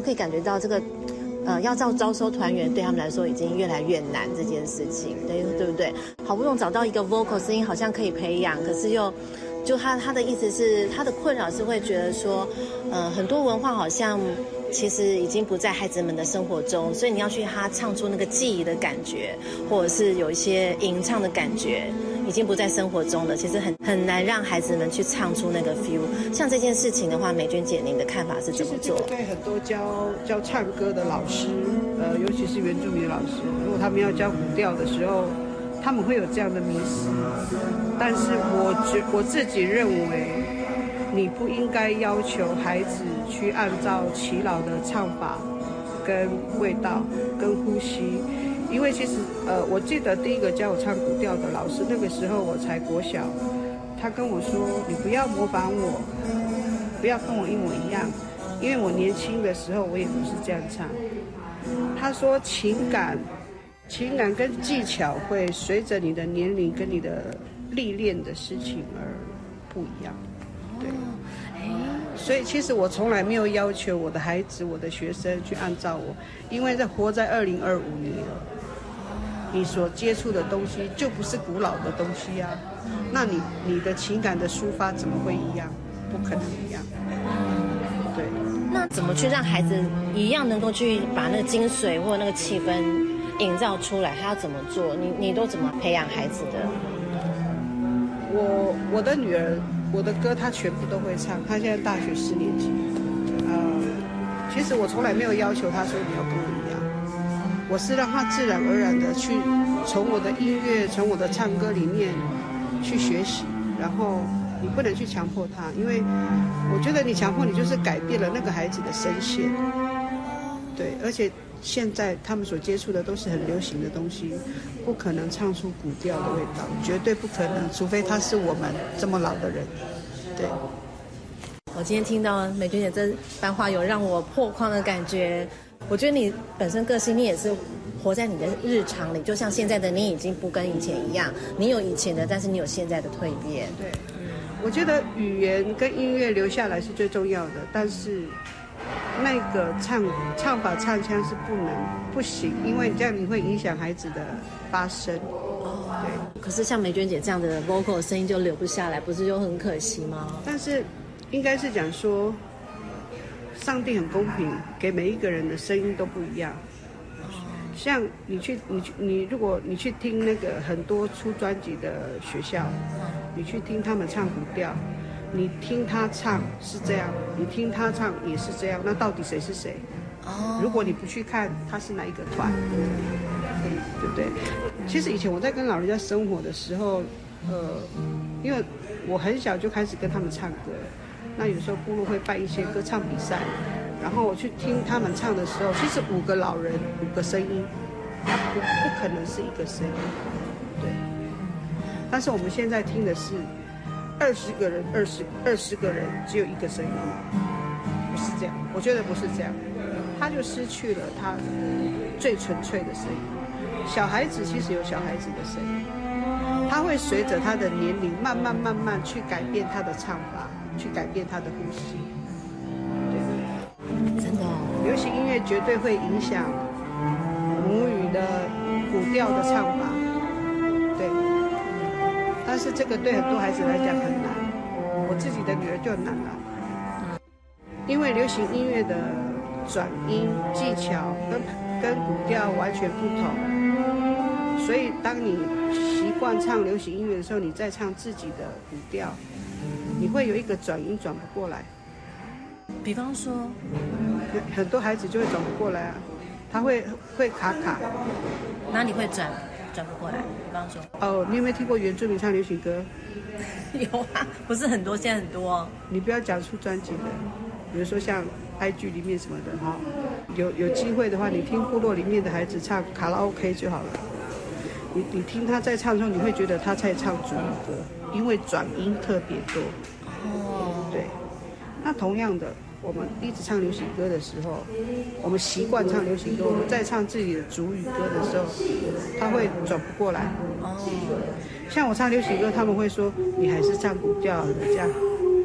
可以感觉到这个要招收团员对他们来说已经越来越难这件事情，对不对？好不容易找到一个 vocal 声音好像可以培养，可是就他的意思是，他的困扰是会觉得说，很多文化好像其实已经不在孩子们的生活中，所以你要去他唱出那个记忆的感觉，或者是有一些吟唱的感觉，已经不在生活中了。其实很难让孩子们去唱出那个 feel。像这件事情的话，美娟姐您的看法是怎么做？ 对很多教唱歌的老师，尤其是原住民老师，如果他们要教古调的时候，他们会有这样的迷思。但是我自己认为，你不应该要求孩子去按照耆老的唱法、跟味道、跟呼吸，因为其实我记得第一个教我唱古调的老师，那个时候我才国小，他跟我说：“你不要模仿我，不要跟我一模一样，因为我年轻的时候我也不是这样唱。”他说情感跟技巧会随着你的年龄跟你的历练的事情而不一样，对。所以其实我从来没有要求我的孩子、我的学生去按照我，因为活在2025年，你所接触的东西就不是古老的东西啊。那你的情感的抒发怎么会一样？不可能一样。对。 那怎么去让孩子一样能够去把那个精髓或那个气氛营造出来？他要怎么做？你都怎么培养孩子的？ 我的女儿，我的歌她全部都会唱，她现在大学4年级。其实我从来没有要求她说你要跟我一样，我是让她自然而然的去从我的音乐、从我的唱歌里面去学习，然后你不能去强迫她，因为我觉得你强迫你就是改变了那个孩子的声线。对，而且现在他们所接触的都是很流行的东西，不可能唱出古调的味道，绝对不可能，除非他是我们这么老的人。对。 我今天听到美娟姐这番话，有让我破框的感觉。我觉得你本身个性，你也是活在你的日常里，就像现在的你已经不跟以前一样，你有以前的，但是你有现在的蜕变。 对，我觉得语言跟音乐留下来是最重要的，但是那个唱法唱腔是不行，因为这样你会影响孩子的发声。对。 可是像美娟姐这样的 vocal 声音就留不下来，不是就很可惜吗？ 但是应该是讲说，上帝很公平，给每一个人的声音都不一样。像如果你去听那个很多出专辑的学校，你去听他们唱古调，你听他唱是这样，你听他唱也是这样，那到底谁是谁？如果你不去看他是哪一个团，对不对？其实以前我在跟老人家生活的时候，因为我很小就开始跟他们唱歌，那有时候部落会办一些歌唱比赛，然后我去听他们唱的时候，其实5个老人5个声音，它不可能是一个声音，对。但是我们现在听的是20个人20个人只有一个声音，不是这样，我觉得不是这样，他就失去了他最纯粹的声音。小孩子其实有小孩子的声音，他会随着他的年龄慢慢去改变他的唱法，去改变他的呼吸。对， 真的流行音乐绝对会影响母语的古调的唱法。对，但是这个对很多孩子来讲很难，我自己的女儿就很难了，因为流行音乐的转音技巧跟古调完全不同，所以当你习惯唱流行音乐的时候，你再唱自己的古调，你会有一个转音转不过来。 比方说， 很多孩子就会转不过来啊，他会卡。 哪里会转不过来？比方说， 你有没有听过原住民唱流行歌？ 有啊，不是很多，现在很多。 你不要讲出专辑的，比如说像IG 里面什么的哈，有机会的话，你听部落里面的孩子唱卡拉 OK 就好了。你听他在唱的时候，你会觉得他在唱族语歌，因为转音特别多。对。那同样的，我们一直唱流行歌的时候，我们习惯唱流行歌，我们在唱自己的族语歌的时候，他会转不过来。像我唱流行歌，他们会说你还是唱古调的这样。